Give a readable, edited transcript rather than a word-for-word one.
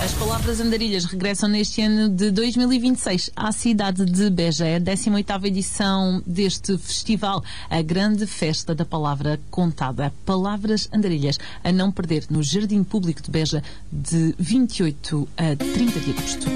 As Palavras Andarilhas regressam neste ano de 2026 à cidade de Beja. É a 18ª edição deste festival, a grande festa da palavra contada. Palavras Andarilhas, a não perder no Jardim Público de Beja, de 28 a 30 de agosto.